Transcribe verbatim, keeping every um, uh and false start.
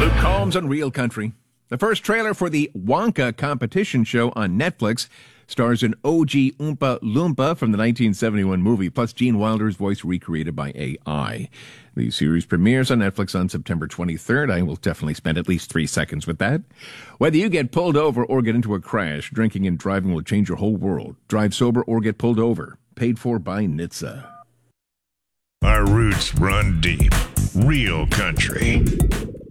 Luke Combs on Real Country. The first trailer for the Wonka competition show on Netflix stars an O G Oompa Loompa from the nineteen seventy-one movie, plus Gene Wilder's voice recreated by A I. The series premieres on Netflix on September twenty-third. I will definitely spend at least three seconds with that. Whether you get pulled over or get into a crash, drinking and driving will change your whole world. Drive sober or get pulled over. Paid for by N H T S A. Our roots run deep. Real Country.